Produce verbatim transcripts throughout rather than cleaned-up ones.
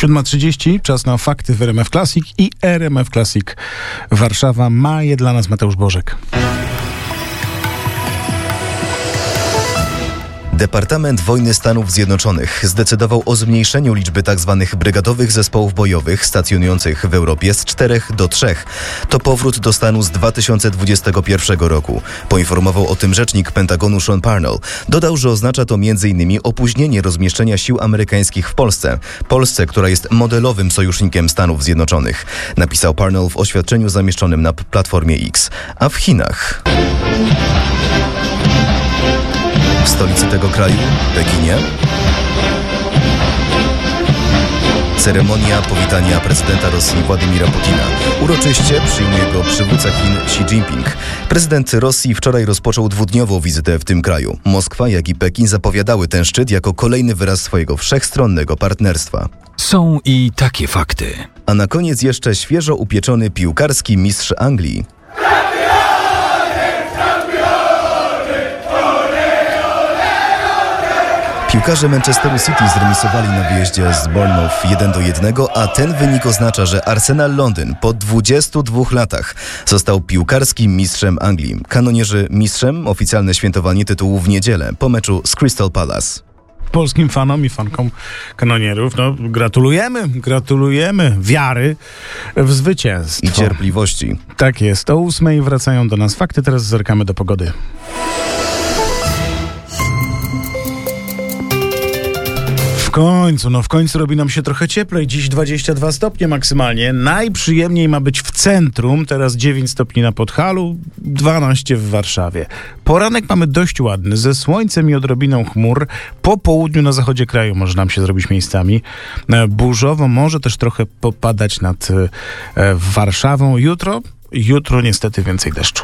siódma trzydzieści, czas na fakty w R M F Classic i R M F Classic Warszawa. Ma je dla nas Mateusz Bożek. Departament Wojny Stanów Zjednoczonych zdecydował o zmniejszeniu liczby tzw. brygadowych zespołów bojowych stacjonujących w Europie z czterech do trzech. To powrót do stanu z dwa tysiące dwudziestego pierwszego roku. Poinformował o tym rzecznik Pentagonu Sean Parnell. Dodał, że oznacza to między innymi opóźnienie rozmieszczenia sił amerykańskich w Polsce. Polsce, która jest modelowym sojusznikiem Stanów Zjednoczonych. Napisał Parnell w oświadczeniu zamieszczonym na platformie X. A w Chinach... W stolicy tego kraju, Pekinie, ceremonia powitania prezydenta Rosji Władimira Putina. Uroczyście przyjmuje go przywódca Chin Xi Jinping. Prezydent Rosji wczoraj rozpoczął dwudniową wizytę w tym kraju. Moskwa, jak i Pekin zapowiadały ten szczyt jako kolejny wyraz swojego wszechstronnego partnerstwa. Są i takie fakty. A na koniec jeszcze świeżo upieczony piłkarski mistrz Anglii. Piłkarze Manchesteru City zremisowali na wyjeździe z Bournemouth jeden do jednego, a ten wynik oznacza, że Arsenal Londyn po dwudziestu dwóch latach został piłkarskim mistrzem Anglii. Kanonierzy mistrzem, oficjalne świętowanie tytułu w niedzielę po meczu z Crystal Palace. Polskim fanom i fankom kanonierów, no gratulujemy, gratulujemy wiary w zwycięstwo. I cierpliwości. Tak jest. O ósmej wracają do nas fakty, teraz zerkamy do pogody. W końcu, no w końcu robi nam się trochę cieplej. Dziś dwadzieścia dwa stopnie maksymalnie. Najprzyjemniej ma być w centrum. Teraz dziewięć stopni na Podhalu, dwanaście w Warszawie. Poranek mamy dość ładny, ze słońcem i odrobiną chmur. Po południu na zachodzie kraju może nam się zrobić miejscami burzowo. Może też trochę popadać nad e, Warszawą. Jutro, jutro niestety więcej deszczu.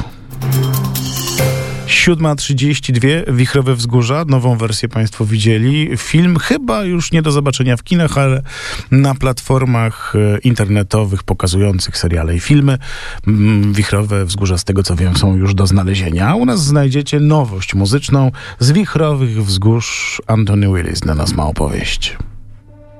siódma trzydzieści dwa, Wichrowe Wzgórza, nową wersję Państwo widzieli. Film chyba już nie do zobaczenia w kinach, ale na platformach internetowych pokazujących seriale i filmy. Wichrowe Wzgórza, z tego co wiem, są już do znalezienia. A u nas znajdziecie nowość muzyczną z Wichrowych Wzgórz. Anthony Willis dla nas ma opowieść.